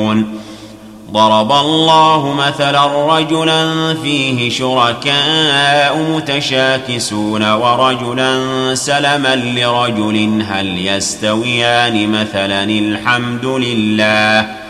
ضرب الله مثلا رجلا فيه شركاء متشاكسون ورجلا سلما لرجل هل يستويان مثلا الحمد لله